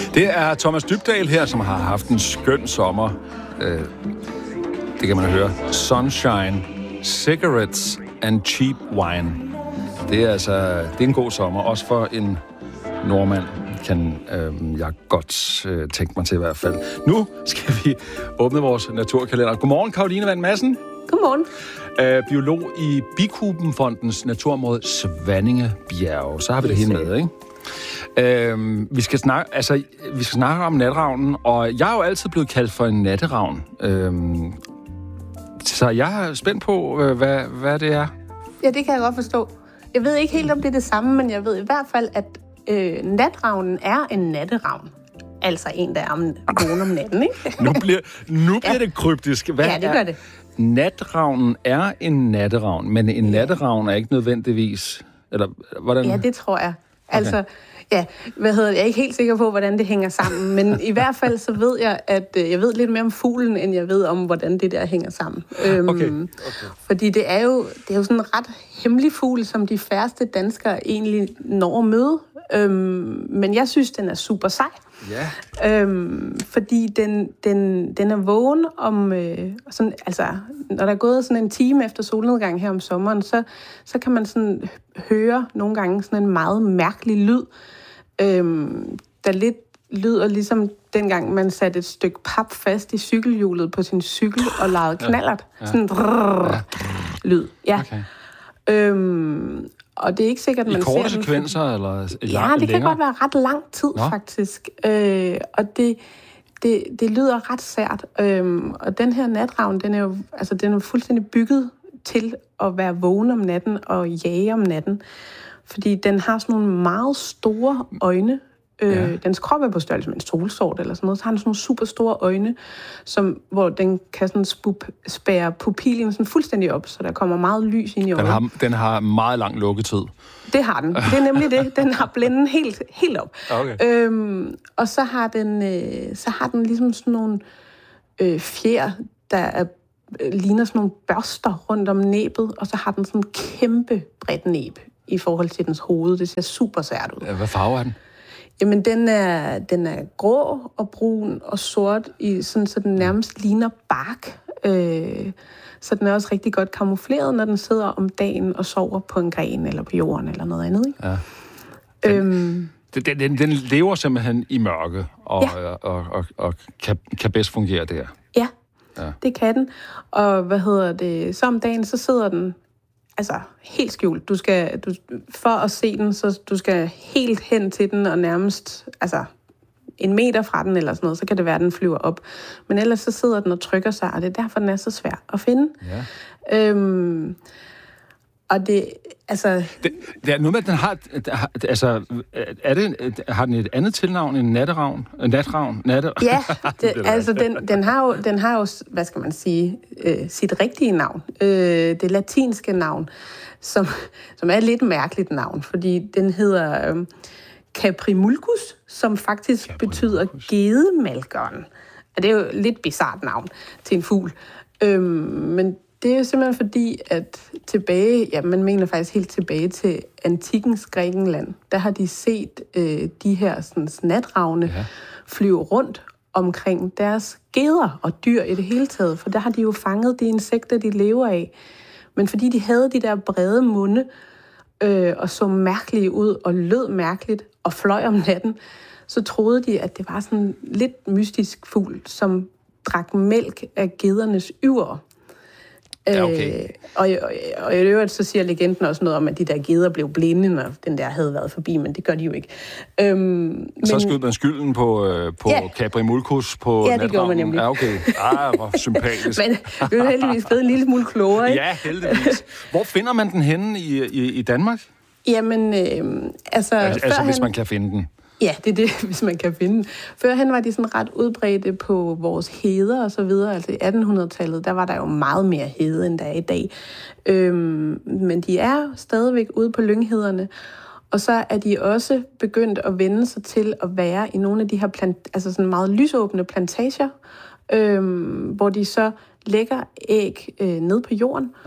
Det er Thomas Dybdahl her, som har haft en skøn sommer. Det kan man høre. Sunshine, cigarettes and cheap wine. Det er en god sommer, også for en nordmand, kan jeg godt tænke mig til i hvert fald. Nu skal vi åbne vores naturkalender. Godmorgen, Caroline Vand Madsen. Godmorgen. Biolog i Bikubenfondens naturområde Svanninge Bjerge. Så har vi det hele med, ikke? Vi skal snakke om natravnen, og jeg er jo altid blevet kaldt for en natteravn. Så jeg er spændt på, hvad det er. Ja, det kan jeg godt forstå. Jeg ved ikke helt, om det er det samme, men jeg ved i hvert fald, at natravnen er en natteravn. Altså en, der er vågen om natten, ikke? nu bliver det kryptisk. Ja, det gør det. Natravnen er en natteravn, men en natteravn er ikke nødvendigvis... Eller hvordan? Ja, det tror jeg. Altså, ja, jeg er ikke helt sikker på, hvordan det hænger sammen, men i hvert fald så ved jeg, at jeg ved lidt mere om fuglen, end jeg ved om, hvordan det der hænger sammen. Okay. Fordi det er jo sådan en ret hemmelig fugl, som de færreste danskere egentlig når at møde. Men jeg synes, den er super sej. Ja. Fordi den er vågen om... sådan, altså, når der er gået sådan en time efter solnedgang her om sommeren, så kan man sådan høre nogle gange sådan en meget mærkelig lyd, der lidt lyder ligesom dengang man satte et stykke pap fast i cykelhjulet på sin cykel og legede knallert. Ja. Sådan en lyd. Ja. Okay. Og det er ikke sikkert, man ser den. I korte sekvenser, eller det længere? Kan godt være ret lang tid, faktisk. Og det lyder ret sært. Og den her natravn, den er fuldstændig bygget til at være vågen om natten og jage om natten. Fordi den har sådan nogle meget store øjne. Dens krop er på størrelse med en solsort eller sådan noget. Så har den sådan nogle super store øjne, hvor den kan sådan spærre pupillen sådan fuldstændig op, så der kommer meget lys ind i øjnene. Den har meget lang lukketid. Det har den. Det er nemlig det. Den har blænden helt op. Okay. Og så har den ligesom sådan nogle fjer, der ligner sådan nogle børster rundt om næbet, og så har den sådan en kæmpe bredt næb i forhold til dens hoved. Det ser super sært ud. Hvad farve er den? Jamen, den er grå og brun og sort, så den nærmest ligner bark. Så den er også rigtig godt kamufleret, når den sidder om dagen og sover på en gren eller på jorden eller noget andet, ikke? Ja. Den lever simpelthen i mørke og kan bedst fungere der. Ja, det kan den. Og så om dagen, så sidder den helt skjult. For at se den, så du skal helt hen til den og nærmest, en meter fra den eller sådan noget, så kan det være, at den flyver op. Men ellers så sidder den og trykker sig, og det er derfor, den er så svær at finde. Ja. Og det, Det er noget med, at den har... har den et andet tilnavn end natteravn? Natravn? Ja, den har jo, hvad skal man sige, sit rigtige navn. Det latinske navn, som er et lidt mærkeligt navn, fordi den hedder Caprimulcus, som faktisk betyder gedemalkeren. Og det er jo et lidt bizarrt navn til en fugl. Men det er jo simpelthen fordi, at man mener faktisk helt tilbage til antikkens Grækenland, der har de set de her sådan, natravne flyve rundt omkring deres geder og dyr i det hele taget, for der har de jo fanget de insekter, de lever af. Men fordi de havde de der brede munde, og så mærkelige ud og lød mærkeligt og fløj om natten, så troede de, at det var sådan en lidt mystisk fugl, som drak mælk af gedernes yver. Ja, okay. Og i øvrigt så siger legenden også noget om, at de der geder blev blinde, når den der havde været forbi, men det gør de jo ikke. Så skød man skylden på Caprimulcus på natravnen? Ja, det gjorde man nemlig. Ja, okay. Hvor sympatisk. Men vi er jo heldigvis blevet en lille smule klogere, ikke? Ja, heldigvis. Hvor finder man den henne i Danmark? Jamen, hvis man kan finde den. Ja, det er det, hvis man kan finde den. Førhen var de sådan ret udbredte på vores heder og så videre. Altså i 1800-tallet, der var der jo meget mere hede, end der er i dag. Men de er stadigvæk ude på lynghederne. Og så er de også begyndt at vende sig til at være i nogle af de her sådan meget lysåbne plantager, hvor de så lægger æg ned på jorden. Ja.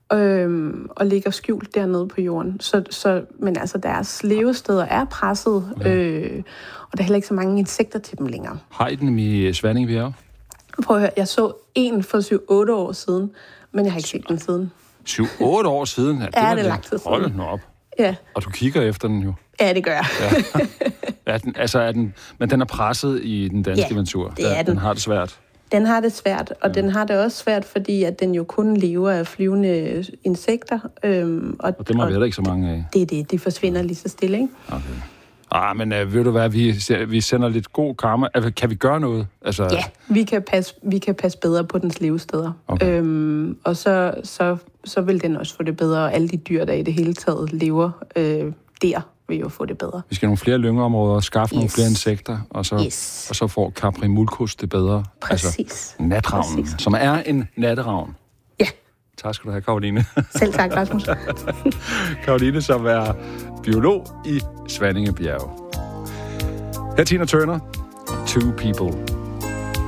og ligger skjult dernede på jorden. Men altså, deres levesteder er presset, og der er heller ikke så mange insekter til dem længere. Har I dem i Svanninge Bjerge? Prøv at høre, jeg så en for 7-8 år siden, men jeg har ikke set den siden. 7-8 år siden? Ja, det er lang tid siden. Hold den op. Ja. Og du kigger efter den jo. Ja, det gør jeg. Ja. Men den er presset i den danske natur. Det er den. Den har det svært. Den har det svært, og den har det også svært, fordi at den jo kun lever af flyvende insekter. Og dem har vi heller ikke så mange af. Det er det. De forsvinder lige så stille, ikke? Okay. Men ved du hvad, vi sender lidt god karma. Altså, kan vi gøre noget? Altså... Ja, vi kan passe bedre på dens levesteder. Okay. Og så vil den også få det bedre, og alle de dyr, der i det hele taget lever der, vil jo få det bedre. Vi skal have nogle flere lyngeområder, skaffe nogle flere insekter, og så får Caprimulcus det bedre. Præcis. Altså natravnen, som er en natteravn. Ja. Tak skal du have, Karoline. Selv tak, Rasmus. Karoline, som er biolog i Svanninge Bjerge. Her Tina Turner, Two People.